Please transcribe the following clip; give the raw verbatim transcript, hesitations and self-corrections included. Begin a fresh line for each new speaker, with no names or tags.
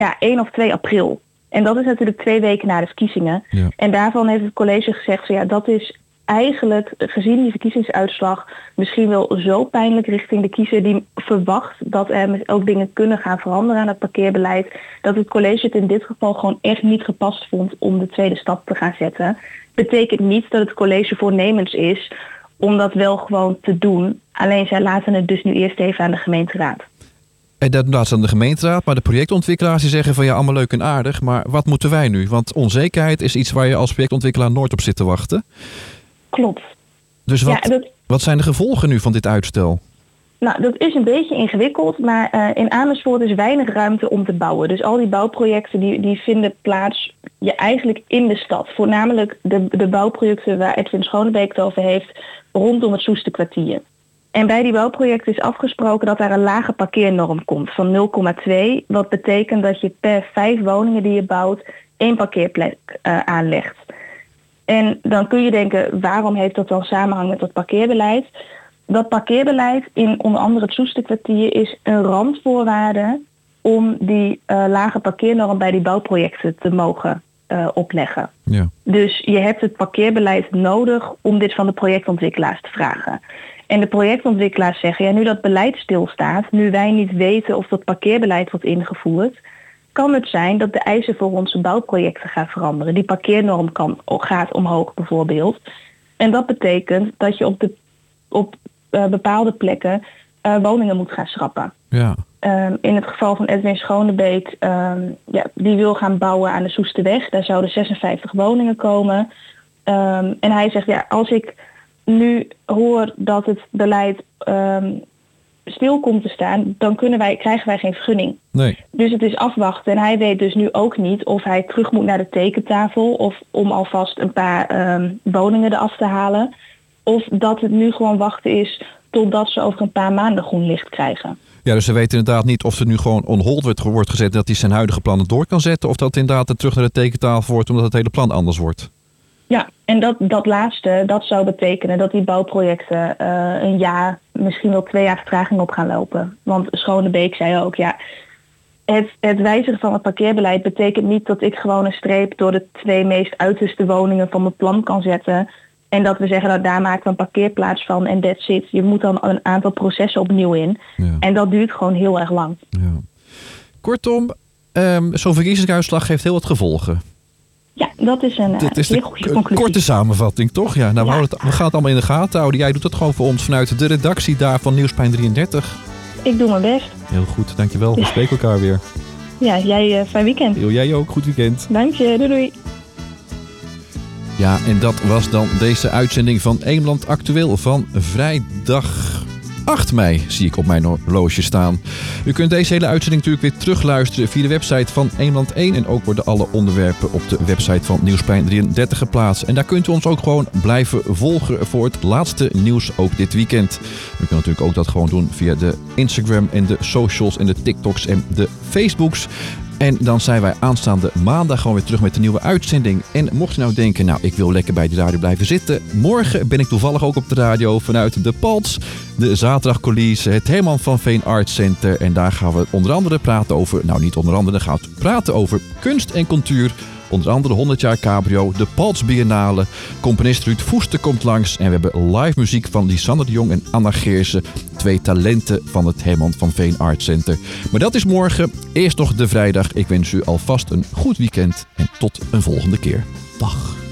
ja, één of twee april. En dat is natuurlijk twee weken na de verkiezingen.
Ja.
En daarvan heeft het college gezegd, zo ja, dat is eigenlijk, gezien die verkiezingsuitslag, misschien wel zo pijnlijk richting de kiezer die verwacht dat er ook dingen kunnen gaan veranderen aan het parkeerbeleid, dat het college het in dit geval gewoon echt niet gepast vond om de tweede stap te gaan zetten. Betekent niet dat het college voornemens is om dat wel gewoon te doen. Alleen zij laten het dus nu eerst even aan de gemeenteraad.
En dat laat ze aan de gemeenteraad, maar de projectontwikkelaars die zeggen van ja, allemaal leuk en aardig, maar wat moeten wij nu? Want onzekerheid is iets waar je als projectontwikkelaar nooit op zit te wachten.
Klopt.
Dus wat,
Ja, dat,
wat zijn de gevolgen nu van dit uitstel?
Nou, dat is een beetje ingewikkeld, maar uh, in Amersfoort is weinig ruimte om te bouwen. Dus al die bouwprojecten die, die vinden plaats ja, eigenlijk in de stad. Voornamelijk de, de bouwprojecten waar Edwin Schonebeek het over heeft rondom het Soesterkwartier. En bij die bouwprojecten is afgesproken dat daar een lage parkeernorm komt van nul komma twee. Wat betekent dat je per vijf woningen die je bouwt één parkeerplek uh, aanlegt. En dan kun je denken, waarom heeft dat dan samenhang met dat parkeerbeleid? Dat parkeerbeleid in onder andere het Soesterkwartier is een randvoorwaarde om die uh, lage parkeernorm bij die bouwprojecten te mogen uh, opleggen.
Ja.
Dus je hebt het parkeerbeleid nodig om dit van de projectontwikkelaars te vragen. En de projectontwikkelaars zeggen, ja, nu dat beleid stilstaat, nu wij niet weten of dat parkeerbeleid wordt ingevoerd, kan het zijn dat de eisen voor onze bouwprojecten gaan veranderen. Die parkeernorm kan, gaat omhoog bijvoorbeeld. En dat betekent dat je op, de, op uh, bepaalde plekken uh, woningen moet gaan schrappen.
Ja.
Um, in het geval van Edwin Schonebeek, um, ja, die wil gaan bouwen aan de Soesterweg. Daar zouden zesenvijftig woningen komen. Um, en hij zegt, ja, als ik nu hoor dat het beleid um, stil komt te staan, dan kunnen wij, krijgen wij geen vergunning.
Nee.
Dus het is afwachten. En hij weet dus nu ook niet of hij terug moet naar de tekentafel of om alvast een paar um, woningen eraf te halen. Of dat het nu gewoon wachten is totdat ze over een paar maanden groen licht krijgen.
Ja, dus ze weten inderdaad niet of er nu gewoon on hold wordt, wordt gezet, dat hij zijn huidige plannen door kan zetten, of dat het inderdaad terug naar de tekentafel wordt omdat het hele plan anders wordt.
Ja, en dat, dat laatste, dat zou betekenen dat die bouwprojecten uh, een jaar, misschien wel twee jaar vertraging op gaan lopen. Want Schonebeek zei ook, ja, het, het wijzigen van het parkeerbeleid betekent niet dat ik gewoon een streep door de twee meest uiterste woningen van mijn plan kan zetten. En dat we zeggen, nou daar maken we een parkeerplaats van en that's it. Je moet dan een aantal processen opnieuw in. Ja. En dat duurt gewoon heel erg lang.
Ja. Kortom, um, zo'n verkiezingsuitslag heeft heel wat gevolgen.
Ja, dat is een
Dit is
heel goede conclusie.
Een korte samenvatting, toch? Ja, nou,
ja.
We, het, we gaan het allemaal in de gaten houden. Jij doet dat gewoon voor ons vanuit de redactie daar van Nieuwsplein drieëndertig.
Ik doe mijn best.
Heel goed, dankjewel. We spreken elkaar weer.
Ja, jij uh, fijn weekend.
Heel jij ook, goed weekend.
Dank je, doei doei.
Ja, en dat was dan deze uitzending van Eemland Actueel van vrijdag acht mei, zie ik op mijn horloge staan. U kunt deze hele uitzending natuurlijk weer terugluisteren via de website van Eemland één. En ook worden alle onderwerpen op de website van Nieuwsplein drieëndertig geplaatst. En daar kunt u ons ook gewoon blijven volgen voor het laatste nieuws ook dit weekend. U kunt natuurlijk ook dat gewoon doen via de Instagram en de socials en de TikToks en de Facebooks. En dan zijn wij aanstaande maandag gewoon weer terug met een nieuwe uitzending. En mocht je nou denken, nou ik wil lekker bij de radio blijven zitten. Morgen ben ik toevallig ook op de radio vanuit de Pals. De zaterdagcollise, het Herman van Veen Art Center. En daar gaan we onder andere praten over, nou niet onder andere, dan gaan we praten over kunst en cultuur. Onder andere honderd jaar Cabrio, de Pals Biennale. Componist Ruud Voester komt langs. En we hebben live muziek van Lisanne de Jong en Anna Geersen. Twee talenten van het Herman van Veen Art Center. Maar dat is morgen. Eerst nog de vrijdag. Ik wens u alvast een goed weekend. En tot een volgende keer. Dag.